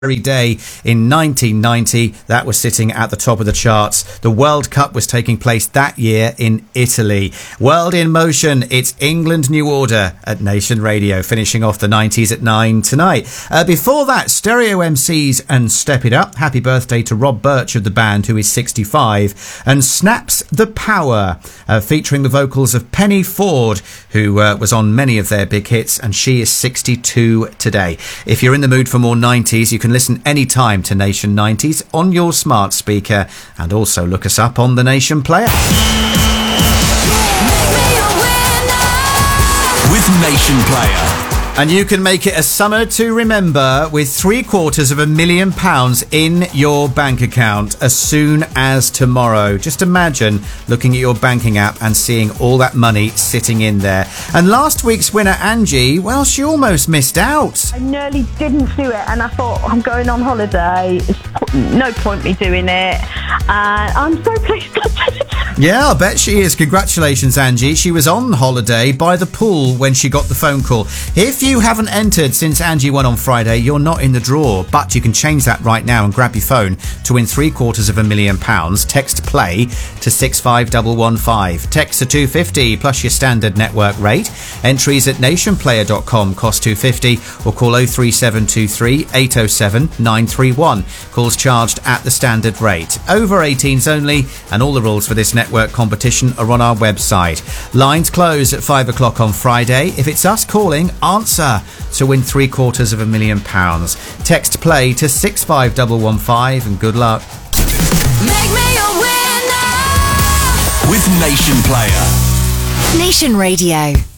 day in 1990, that was sitting at the top of the charts. The World Cup was taking place that year in Italy. World in Motion, it's England New Order at Nation Radio, finishing off the 90s at 9 tonight. Before that, Stereo MCs and Step It Up. Happy birthday to Rob Birch of the band, who is 65. And Snaps the Power, featuring the vocals of Penny Ford, who was on many of their big hits, and she is 62 today. If you're in the mood for more 90s, you can listen anytime to Nation 90s on your smart speaker, and also look us up on the Nation Player. With Nation Player. And you can make it a summer to remember with £750,000 in your bank account as soon as tomorrow. Just imagine looking at your banking app and seeing all that money sitting in there. And last week's winner, Angie, well, she almost missed out. I nearly didn't do it, and I thought, I'm going on holiday. It's no point me doing it. And I'm so pleased I did it. Yeah, I bet she is. Congratulations, Angie. She was on holiday by the pool when she got the phone call. If you haven't entered since Angie won on Friday, you're not in the draw, but you can change that right now and grab your phone to win £750,000. Text PLAY to 65115. Text to 250 plus your standard network rate. Entries at nationplayer.com cost £250, or call 03723 807 931. Calls charged at the standard rate. Over 18s only, and all the rules for this network competition are on our website. Lines close at 5 o'clock on Friday. If it's us calling, answer to win £750,000. Text PLAY to 65115, and good luck. Make me a winner with Nation Player. Nation Radio.